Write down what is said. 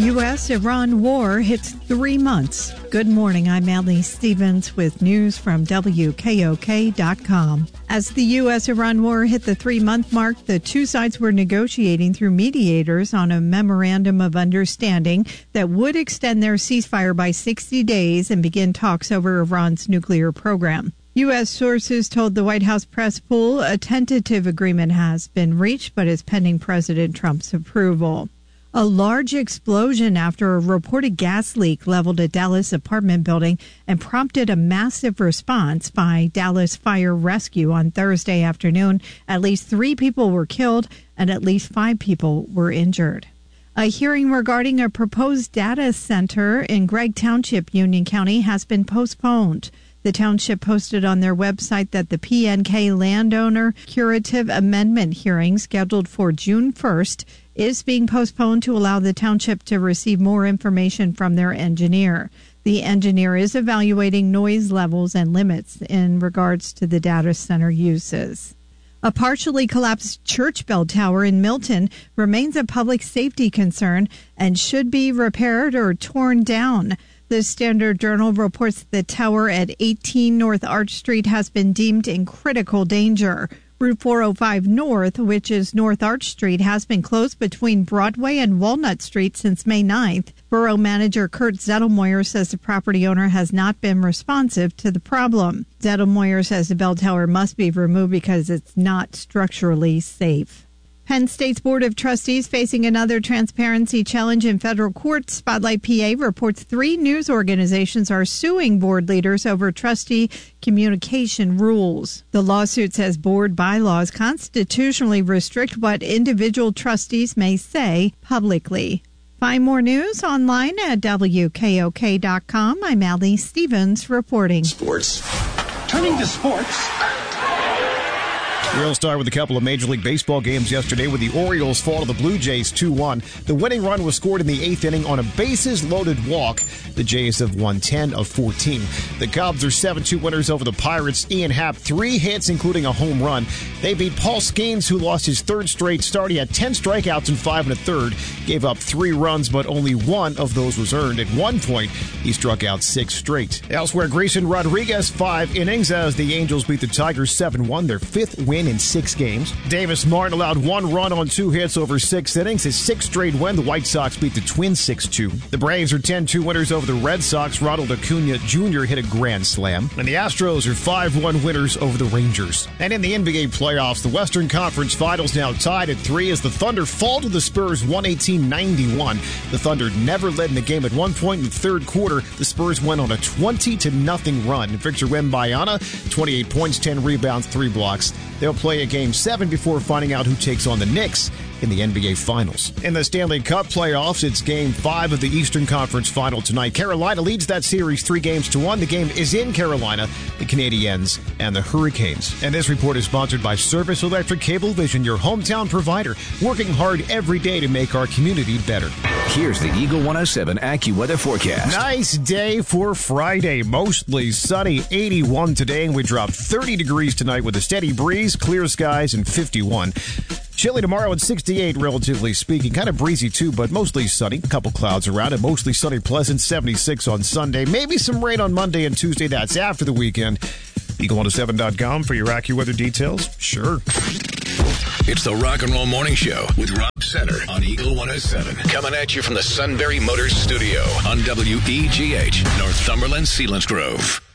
U.S.-Iran war hits 3 months. Good morning, I'm Allie Stevens with news from WKOK.com. As the U.S.-Iran war hit the 3-month mark, the two sides were negotiating through mediators on a memorandum of understanding that would extend their ceasefire by 60 days and begin talks over Iran's nuclear program. U.S. sources told the White House press pool a tentative agreement has been reached, but is pending President Trump's approval. A large explosion after a reported gas leak leveled a Dallas apartment building and prompted a massive response by Dallas Fire Rescue on Thursday afternoon. At least 3 people were killed and at least 5 people were injured. A hearing regarding a proposed data center in Gregg Township, Union County, has been postponed. The township posted on their website that the PNK landowner curative amendment hearing scheduled for June 1st is being postponed to allow the township to receive more information from their engineer. The engineer is evaluating noise levels and limits in regards to the data center uses. A partially collapsed church bell tower in Milton remains a public safety concern and should be repaired or torn down. The Standard Journal reports the tower at 18 North Arch Street has been deemed in critical danger. Route 405 North, which is North Arch Street, has been closed between Broadway and Walnut Street since May 9th. Borough manager Kurt Zettelmoyer says the property owner has not been responsive to the problem. Zettelmoyer says the bell tower must be removed because it's not structurally safe. Penn State's Board of Trustees facing another transparency challenge in federal court. Spotlight PA reports 3 news organizations are suing board leaders over trustee communication rules. The lawsuit says board bylaws constitutionally restrict what individual trustees may say publicly. Find more news online at WKOK.com. I'm Allie Stevens reporting. Sports. Turning to sports. We'll start with a couple of Major League Baseball games yesterday with the Orioles fall to the Blue Jays 2-1. The winning run was scored in the 8th inning on a bases-loaded walk. The Jays have won 10 of 14. The Cubs are 7-2 winners over the Pirates. Ian Happ, 3 hits, including a home run. They beat Paul Skeens, who lost his 3rd straight start. He had 10 strikeouts in 5 1/3, gave up 3 runs, but only 1 of those was earned. At one point, he struck out 6 straight. Elsewhere, Grayson Rodriguez, 5 innings as the Angels beat the Tigers 7-1, their 5th win in 6 games. Davis Martin allowed 1 run on 2 hits over 6 innings. His 6th straight win. The White Sox beat the Twins 6-2. The Braves are 10-2 winners over the Red Sox. Ronald Acuna Jr. hit a grand slam. And the Astros are 5-1 winners over the Rangers. And in the NBA playoffs, the Western Conference Finals now tied at 3 as the Thunder fall to the Spurs 118-91. The Thunder never led in the game at one point in the 3rd quarter. The Spurs went on a 20-0 run. Victor Wembanyama, 28 points, 10 rebounds, 3 blocks. They'll play a Game 7 before finding out who takes on the Knicks in the NBA Finals. In the Stanley Cup playoffs, it's Game 5 of the Eastern Conference Final tonight. Carolina leads that series 3-1. The game is in Carolina, the Canadiens and the Hurricanes. And this report is sponsored by Service Electric Cablevision, your hometown provider, working hard every day to make our community better. Here's the Eagle 107 AccuWeather forecast. Nice day for Friday. Mostly sunny, 81 today, and we drop 30 degrees tonight with a steady breeze, clear skies, and 51. Chilly tomorrow at 68, relatively speaking. Kind of breezy, too, but mostly sunny. A couple clouds around it. Mostly sunny, pleasant, 76 on Sunday. Maybe some rain on Monday and Tuesday. That's after the weekend. Eagle107.com for your AccuWeather details. Sure. It's the Rock and Roll Morning Show with Rob Center on Eagle 107. Coming at you from the Sunbury Motors Studio on WEGH, Northumberland, Selinsgrove.